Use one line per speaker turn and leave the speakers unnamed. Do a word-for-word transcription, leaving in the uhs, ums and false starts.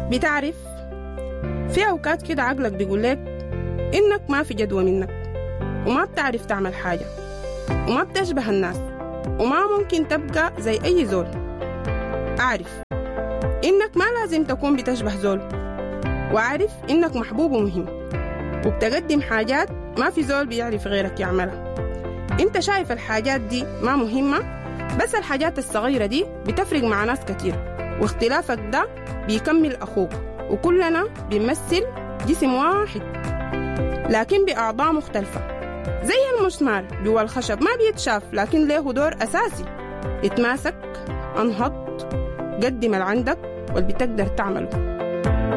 بتعرف في أوقات كده عقلك بيقول لك إنك ما في جدوى منك وما بتعرف تعمل حاجة وما بتشبه الناس وما ممكن تبقى زي أي زول. أعرف إنك ما لازم تكون بتشبه زول، وأعرف إنك محبوب ومهم وبتقدم حاجات ما في زول بيعرف غيرك يعملها. إنت شايف الحاجات دي ما مهمة، بس الحاجات الصغيرة دي بتفرق مع ناس كتير، واختلافك ده بيكمل أخوك، وكلنا بيمثل جسم واحد لكن بأعضاء مختلفة. زي المسمار جوا الخشب ما بيتشاف لكن له دور أساسي. اتماسك، انهض، قدم اللي عندك واللي بتقدر تعمله.